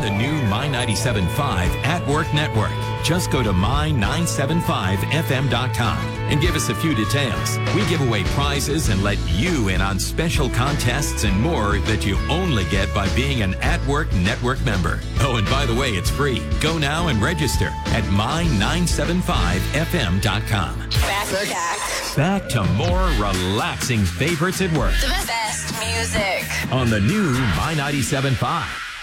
the new My 97.5 At Work Network. Just go to my975fm.com and give us a few details. We give away prizes and let you in on special contests and more that you only get by being an At Work Network member. Oh, and by the way, it's free. Go now and register at my975fm.com. Back to more relaxing favorites at work. The best music on the new My 97.5.